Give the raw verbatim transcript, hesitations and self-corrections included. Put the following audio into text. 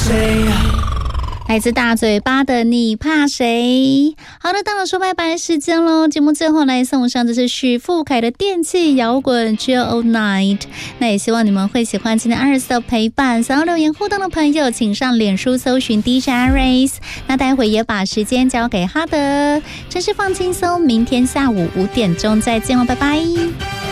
谁？ 来自大嘴巴的你怕谁？好的，到了说拜拜的时间咯。节目最后来送上的是许富凯的电器摇滚 Chill All Night。那也希望你们会喜欢今天二十四的陪伴。想要留言互动的朋友，请上脸书搜寻 D J Aris。那待会也把时间交给哈德，真是放轻松。明天下午五点钟再见哦，拜拜。